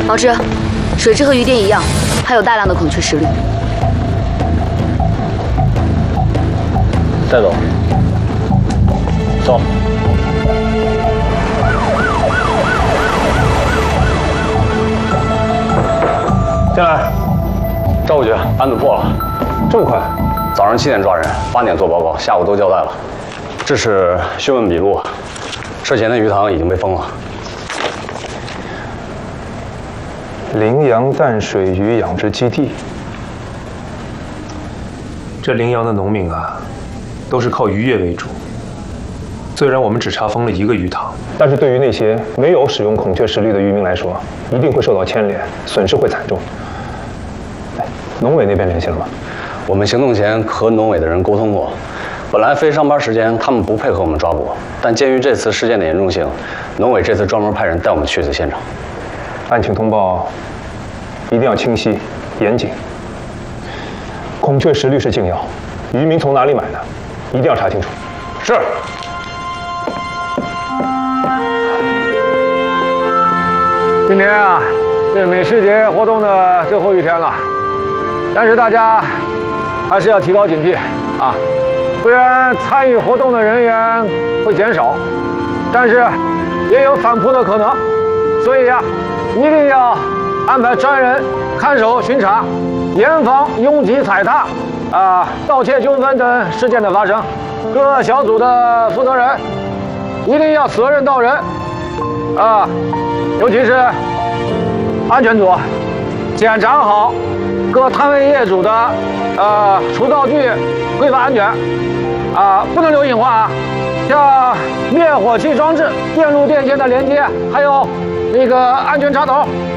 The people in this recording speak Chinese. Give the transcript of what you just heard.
保持，水质和鱼电一样，还有大量的孔雀石绿。 带走。走。进来。赵武局，案子破了。这么快？早上7点抓人，8点做报告，下午都交代了。这是讯问笔录，涉嫌的鱼塘已经被封了。 羚羊淡水鱼养殖基地。这羚羊的农民啊，都是靠渔业为主。虽然我们只查封了1个鱼塘，但是对于那些没有使用孔雀石绿的渔民来说，一定会受到牵连，损失会惨重。哎，农委那边联系了吗？ 我们行动前和农委的人沟通过，本来非上班时间他们不配合我们抓捕，但鉴于这次事件的严重性，农委这次专门派人带我们去此现场。 案情通报一定要清晰、严谨。孔雀石绿是禁药，渔民从哪里买的，一定要查清楚。 是。 今天啊，是美食节活动的最后一天了，但是大家还是要提高警惕啊！虽然参与活动的人员会减少，但是也有反扑的可能，所以啊，一定要安排专人看守巡查，严防拥挤踩踏、盗窃纠纷等事件的发生。各小组的负责人一定要责任到人啊！尤其是安全组，检查好各摊位业主的除道具规范安全不能留隐患啊。像灭火器装置、电路电线的连接，还有那个安全插头